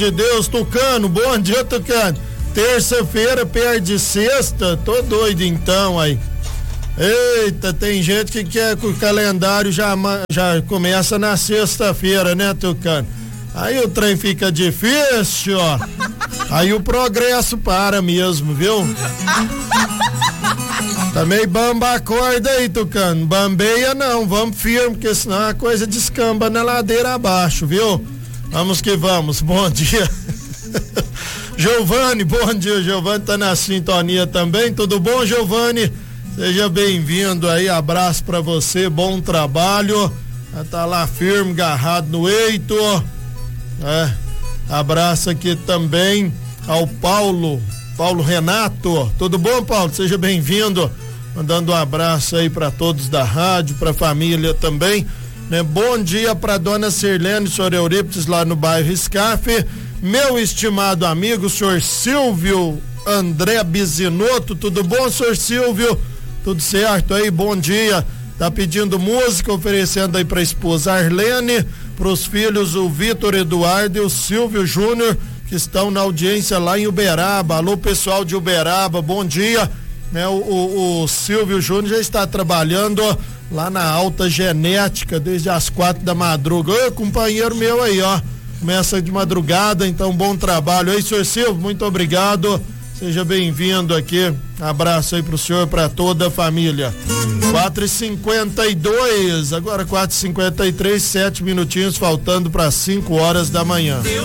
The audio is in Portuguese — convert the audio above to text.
de Deus, Tucano, bom dia, Tucano. Terça-feira perde sexta, tô doido então aí. Eita, tem gente que quer que o calendário já começa na sexta-feira, né, Tucano? Aí o trem fica difícil, ó. Aí o progresso para mesmo, viu? Também bamba a corda aí, Tucano. Bambeia não, vamos firme, porque senão a coisa descamba na ladeira abaixo, viu? Vamos que vamos, bom dia. Giovani, bom dia, Giovani tá na sintonia também, tudo bom, Giovani? Seja bem-vindo aí, abraço pra você, bom trabalho, tá lá firme, agarrado no eito, abraço aqui também ao Paulo Renato, tudo bom, Paulo? Seja bem-vindo, mandando um abraço aí pra todos da rádio, pra família também, né? Bom dia pra dona Sirlene, senhor Eurípides lá no bairro Scafe, meu estimado amigo, senhor Silvio André Bizinoto, tudo bom, senhor Silvio? Tudo certo aí, bom dia. Tá pedindo música, oferecendo aí pra esposa Arlene, pros filhos o Vitor Eduardo e o Silvio Júnior, que estão na audiência lá em Uberaba. Alô, pessoal de Uberaba, bom dia. Né, o Silvio Júnior já está trabalhando lá na Alta Genética desde as 4 da madrugada. Ô, companheiro meu aí, ó. Começa de madrugada, então bom trabalho aí, senhor Silvio, muito obrigado. Seja bem-vindo aqui. Abraço aí pro senhor, pra toda a família. 4h52, agora 4h53, 7 minutinhos faltando para 5 horas da manhã.